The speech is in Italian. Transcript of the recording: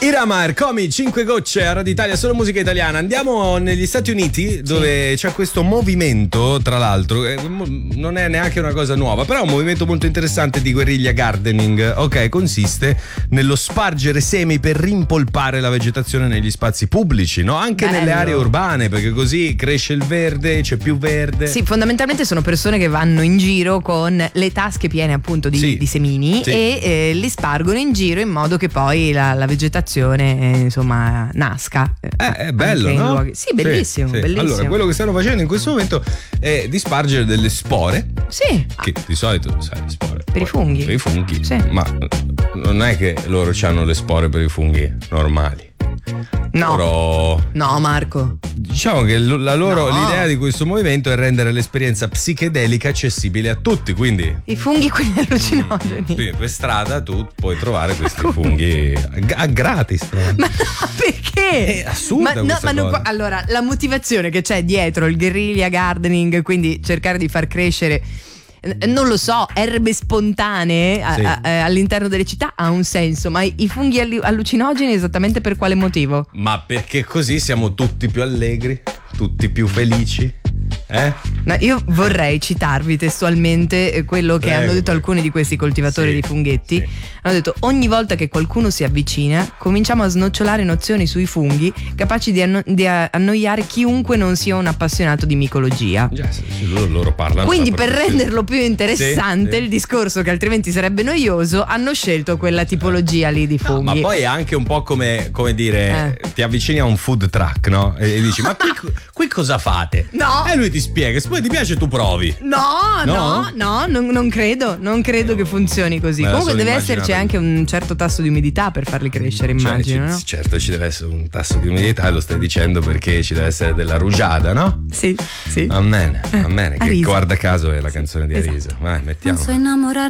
Iramar, Comi, 5 gocce a Radio Italia, solo musica italiana. Andiamo negli Stati Uniti, dove c'è questo movimento, tra l'altro, non è neanche una cosa nuova, però è un movimento molto interessante di guerriglia gardening. Ok, consiste nello spargere semi per rimpolpare la vegetazione negli spazi pubblici, no? Anche nelle aree urbane, perché così cresce il verde, c'è più verde. Sì, fondamentalmente sono persone che vanno in giro con le tasche piene appunto di semini e li spargono in giro in modo che poi la vegetazione insomma nasca. È bello, no? Sì, bellissimo, bellissimo. Allora, quello che stanno facendo in questo momento è di spargere delle spore. Sì. Che di solito, sai, le spore per i funghi. Per i funghi. Sì. Ma non è che loro hanno le spore per i funghi normali. No, Marco. Diciamo che l'idea di questo movimento è rendere l'esperienza psichedelica accessibile a tutti, quindi i funghi quelli allucinogeni. Per strada tu puoi trovare questi funghi a gratis. Ma no, perché? È assurda cosa. Allora, la motivazione che c'è dietro il guerriglia gardening, quindi cercare di far crescere, non lo so, erbe spontanee all'interno delle città ha un senso, ma i funghi allucinogeni esattamente per quale motivo? Ma perché così siamo tutti più allegri, tutti più felici? No, io vorrei citarvi testualmente quello che hanno detto alcuni di questi coltivatori di funghetti. Hanno detto: ogni volta che qualcuno si avvicina cominciamo a snocciolare nozioni sui funghi capaci di annoiare chiunque non sia un appassionato di micologia. Loro parlano. Quindi per renderlo più interessante il discorso, che altrimenti sarebbe noioso, hanno scelto quella tipologia lì di funghi. Ma poi è anche un po' come dire ti avvicini a un food truck, no? E dici: ma qui cosa fate? No. E lui ti spiega, se poi ti piace tu provi. No, non credo che funzioni così. Comunque deve esserci anche un certo tasso di umidità per farli crescere, immagino, no? Certo, ci deve essere un tasso di umidità, lo stai dicendo perché ci deve essere della rugiada, no? Sì. Amen, che guarda caso è la canzone di Arisa. Vai, mettiamo. Non so innamorare